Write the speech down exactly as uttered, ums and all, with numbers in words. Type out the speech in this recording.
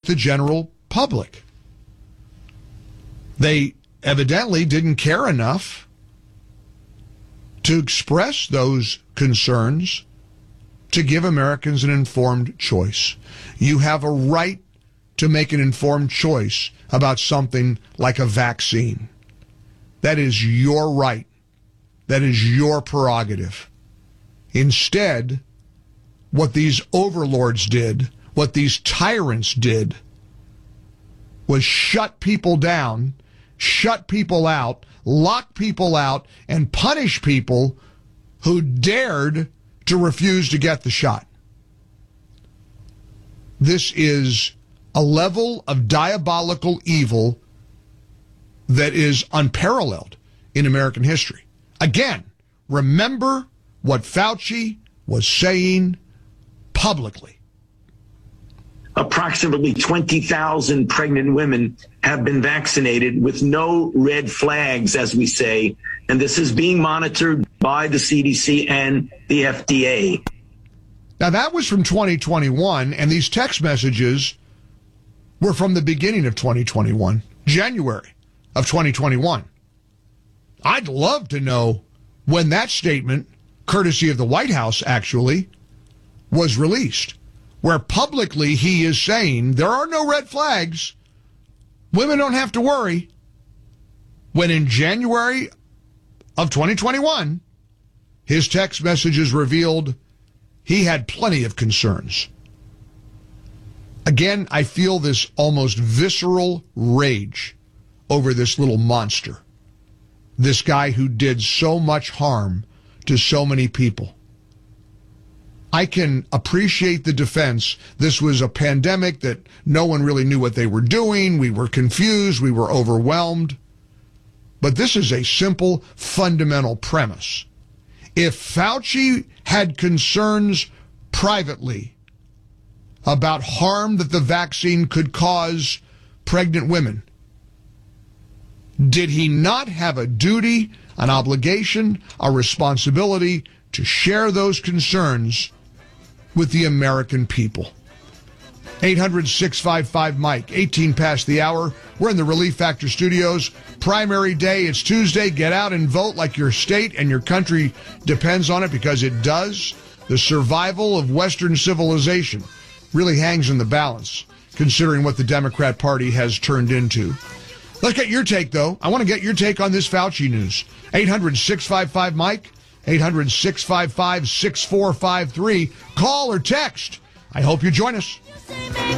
the general public. They evidently didn't care enough to express those concerns to give Americans an informed choice. You have a right to make an informed choice about something like a vaccine. That is your right. That is your prerogative. Instead, what these overlords did, what these tyrants did, was shut people down, shut people out, lock people out, and punish people who dared to refuse to get the shot. This is a level of diabolical evil that is unparalleled in American history. Again, remember what Fauci was saying publicly. Approximately twenty thousand pregnant women have been vaccinated with no red flags, as we say, and this is being monitored by the C D C and the F D A. Now, that was from twenty twenty-one, and these text messages were from the beginning of twenty twenty-one, January of twenty twenty-one. I'd love to know when that statement, courtesy of the White House, actually, was released, where publicly he is saying there are no red flags. Women don't have to worry. When in January of twenty twenty-one, his text messages revealed he had plenty of concerns. Again, I feel this almost visceral rage over this little monster, this guy who did so much harm to so many people. I can appreciate the defense. This was a pandemic that no one really knew what they were doing. We were confused. We were overwhelmed. But this is a simple, fundamental premise. If Fauci had concerns privately about harm that the vaccine could cause pregnant women, did he not have a duty, an obligation, a responsibility to share those concerns with the American people? eight hundred, six five five, Mike, eighteen past the hour. We're in the Relief Factor studios. Primary day, it's Tuesday. Get out and vote like your state and your country depends on it, because it does. The survival of Western civilization really hangs in the balance, considering what the Democrat Party has turned into. Let's get your take, though. I want to get your take on this Fauci news. eight hundred, six five five, Mike, eight hundred, six five five, six four five three. Call or text. I hope you join us.